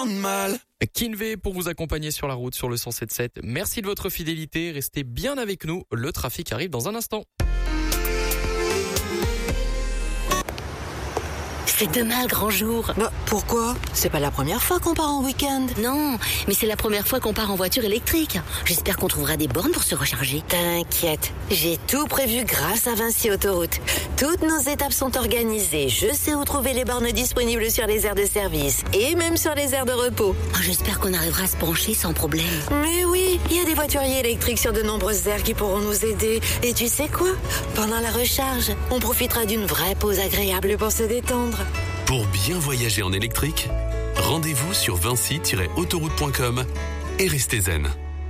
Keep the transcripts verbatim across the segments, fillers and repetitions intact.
mal. Kinvé pour vous accompagner sur la route sur le cent sept sept. Merci de votre fidélité. Restez bien avec nous. Le trafic arrive dans un instant. C'est demain le grand jour. Bah, pourquoi ? C'est pas la première fois qu'on part en week-end. Non, mais c'est la première fois qu'on part en voiture électrique. J'espère qu'on trouvera des bornes pour se recharger. T'inquiète, j'ai tout prévu grâce à Vinci Autoroute. Toutes nos étapes sont organisées. Je sais où trouver les bornes disponibles sur les aires de service et même sur les aires de repos. Oh, j'espère qu'on arrivera à se brancher sans problème. Mais oui, il y a des voituriers électriques sur de nombreuses aires qui pourront nous aider. Et tu sais quoi ? Pendant la recharge, on profitera d'une vraie pause agréable pour se détendre. Pour bien voyager en électrique, rendez-vous sur vinci tiret autoroute point com et restez zen.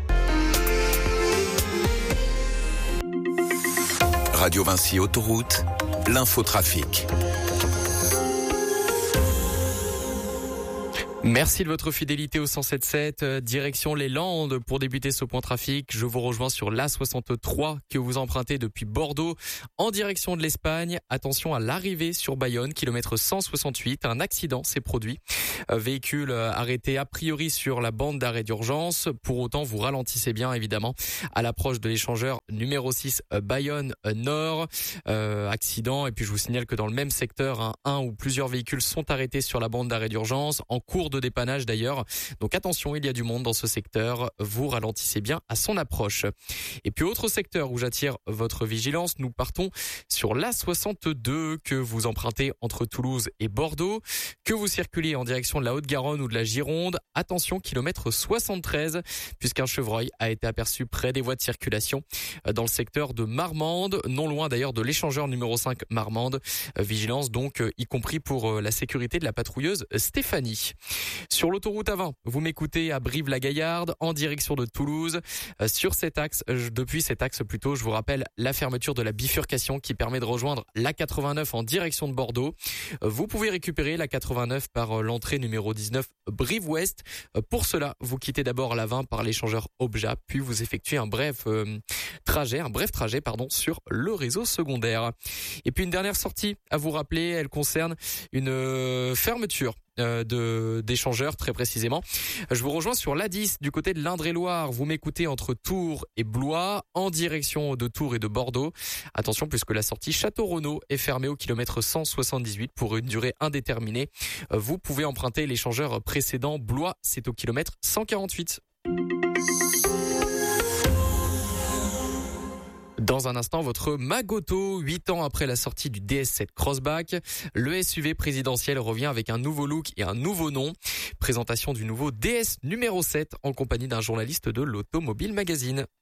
Radio Vinci Autoroute, l'infotrafic. Merci de votre fidélité au cent sept sept, direction les Landes pour débuter ce point trafic. Je vous rejoins sur l'A soixante-trois que vous empruntez depuis Bordeaux en direction de l'Espagne. Attention à l'arrivée sur Bayonne, kilomètre cent soixante-huit. Un accident s'est produit. Véhicule arrêté a priori sur la bande d'arrêt d'urgence. Pour autant, vous ralentissez bien évidemment à l'approche de l'échangeur numéro six Bayonne Nord. Euh, accident. Et puis je vous signale que dans le même secteur, hein, un ou plusieurs véhicules sont arrêtés sur la bande d'arrêt d'urgence en cours de dépannage d'ailleurs. Donc attention, il y a du monde dans ce secteur. Vous ralentissez bien à son approche. Et puis autre secteur où j'attire votre vigilance, nous partons sur l'A soixante-deux que vous empruntez entre Toulouse et Bordeaux, que vous circulez en direction de la Haute-Garonne ou de la Gironde. Attention, kilomètre soixante-treize, puisqu'un chevreuil a été aperçu près des voies de circulation dans le secteur de Marmande, non loin d'ailleurs de l'échangeur numéro cinq Marmande. Vigilance donc, y compris pour la sécurité de la patrouilleuse Stéphanie. Sur l'autoroute A vingt, vous m'écoutez à Brive-la-Gaillarde en direction de Toulouse. Euh, sur cet axe, euh, depuis cet axe plutôt, je vous rappelle la fermeture de la bifurcation qui permet de rejoindre l'A quatre-vingt-neuf en direction de Bordeaux. Euh, vous pouvez récupérer l'A quatre-vingt-neuf par euh, l'entrée numéro dix-neuf Brive-Ouest. Euh, pour cela, vous quittez d'abord l'A vingt par l'échangeur Obja, puis vous effectuez un bref euh, trajet, un bref trajet pardon, sur le réseau secondaire. Et puis une dernière sortie à vous rappeler, elle concerne une euh, fermeture de d'échangeurs très précisément. Je vous rejoins sur l'A dix du côté de l'Indre-et-Loire. Vous m'écoutez entre Tours et Blois en direction de Tours et de Bordeaux. Attention puisque la sortie Château-Renaud est fermée au kilomètre cent soixante-dix-huit pour une durée indéterminée. Vous pouvez emprunter l'échangeur précédent. Blois, c'est au kilomètre cent quarante-huit. Dans un instant, votre Magoto, huit ans après la sortie du D S sept Crossback, le S U V présidentiel revient avec un nouveau look et un nouveau nom. Présentation du nouveau D S numéro sept en compagnie d'un journaliste de l'Automobile Magazine.